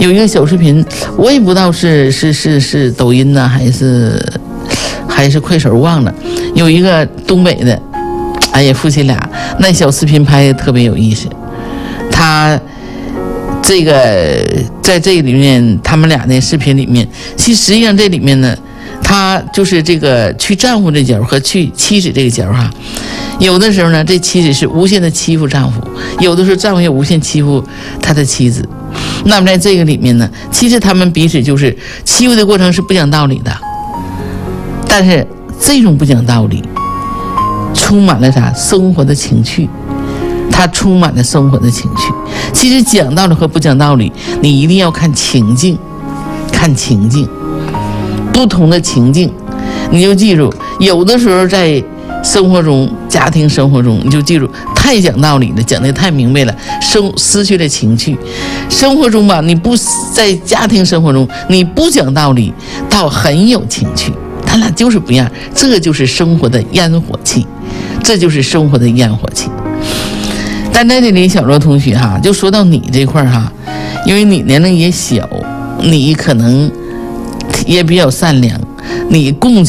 有一个小视频，我也不知道是抖音呢还是快手，忘了。有一个东北的，哎呀，夫妻俩那小视频拍的特别有意思。他这个在这里面，他们俩的视频里面，实际上这里面呢，他就是这个去丈夫这角和去妻子这个角哈。有的时候呢，这妻子是无限的欺负丈夫，有的时候丈夫也无限欺负他的妻子。那么在这个里面呢，其实他们彼此就是欺负的过程是不讲道理的，但是这种不讲道理充满了啥？生活的情趣，它充满了生活的情趣。其实讲道理和不讲道理，你一定要看情境，看情境，不同的情境，你就记住，有的时候在生活中，家庭生活中，你就记住，太讲道理了，讲得太明白了，失去了情趣。生活中吧，你不在家庭生活中，你不讲道理，倒很有情趣。他俩就是不一样，这就是生活的烟火气，这就是生活的烟火气。但在这里，小罗同学哈，就说到你这块哈，因为你年龄也小，你可能也比较善良，你共情。